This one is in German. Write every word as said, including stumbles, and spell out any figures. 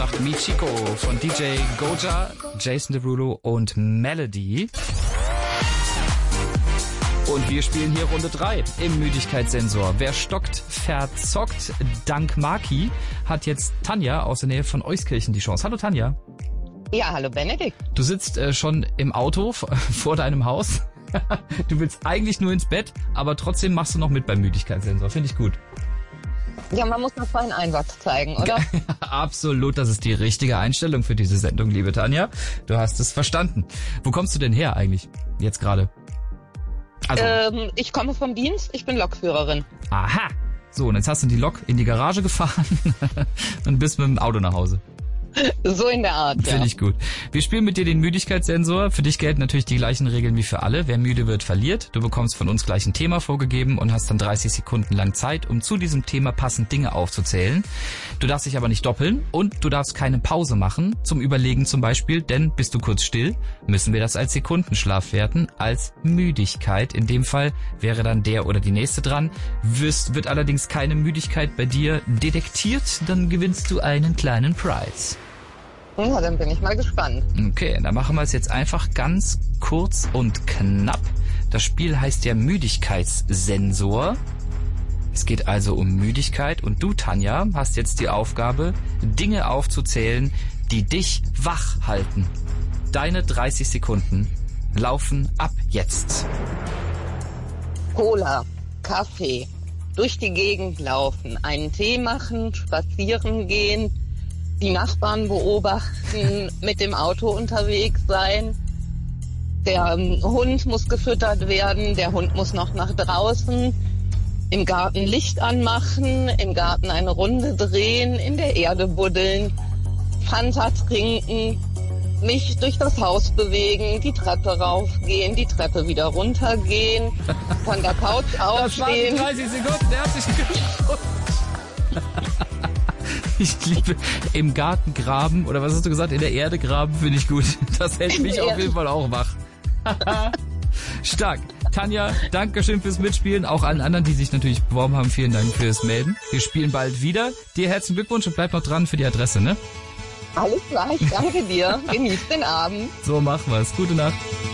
nach Michiko von D J Goja, Jason Derulo und Melody. Und wir spielen hier Runde drei im Müdigkeitssensor. Wer stockt, verzockt. Dank Maki hat jetzt Tanja aus der Nähe von Euskirchen die Chance. Hallo Tanja. Ja, hallo Benedikt. Du sitzt äh, schon im Auto v- vor deinem Haus. Du willst eigentlich nur ins Bett, aber trotzdem machst du noch mit beim Müdigkeitssensor. Finde ich gut. Ja, man muss noch vollen Einsatz zeigen, oder? Absolut, das ist die richtige Einstellung für diese Sendung, liebe Tanja. Du hast es verstanden. Wo kommst du denn her eigentlich jetzt gerade? Also, ähm, ich komme vom Dienst, ich bin Lokführerin. aha. So, und jetzt hast du die Lok in die Garage gefahren und bist mit dem Auto nach Hause. So in der Art, ja. Finde ich gut. Wir spielen mit dir den Müdigkeitssensor. Für dich gelten natürlich die gleichen Regeln wie für alle. Wer müde wird, verliert. Du bekommst von uns gleich ein Thema vorgegeben und hast dann dreißig Sekunden lang Zeit, um zu diesem Thema passend Dinge aufzuzählen. Du darfst dich aber nicht doppeln und du darfst keine Pause machen, zum Überlegen zum Beispiel, denn bist du kurz still, müssen wir das als Sekundenschlaf werten, als Müdigkeit. In dem Fall wäre dann der oder die nächste dran. Wirst, wird allerdings keine Müdigkeit bei dir detektiert, dann gewinnst du einen kleinen Prize. Ja, dann bin ich mal gespannt. Okay, dann machen wir es jetzt einfach ganz kurz und knapp. Das Spiel heißt ja Müdigkeitssensor. Es geht also um Müdigkeit und du, Tanja, hast jetzt die Aufgabe, Dinge aufzuzählen, die dich wach halten. Deine dreißig Sekunden laufen ab jetzt. Cola, Kaffee, durch die Gegend laufen, einen Tee machen, spazieren gehen, die Nachbarn beobachten, mit dem Auto unterwegs sein. Der ähm, Hund muss gefüttert werden, der Hund muss noch nach draußen, im Garten Licht anmachen, im Garten eine Runde drehen, in der Erde buddeln, Fanta trinken, mich durch das Haus bewegen, die Treppe raufgehen, die Treppe wieder runtergehen, von der Couch aufstehen. Das waren dreißig Sekunden, herzlichen Glückwunsch. Ich liebe im Garten graben, oder was hast du gesagt, in der Erde graben, finde ich gut. Das hält mich auf jeden Fall auch wach. Stark. Tanja, danke schön fürs Mitspielen. Auch allen anderen, die sich natürlich beworben haben, vielen Dank fürs Melden. Wir spielen bald wieder. Dir herzlichen Glückwunsch und bleib noch dran für die Adresse, ne? Alles klar, ich danke dir. Genieß den Abend. So machen wir's. Gute Nacht.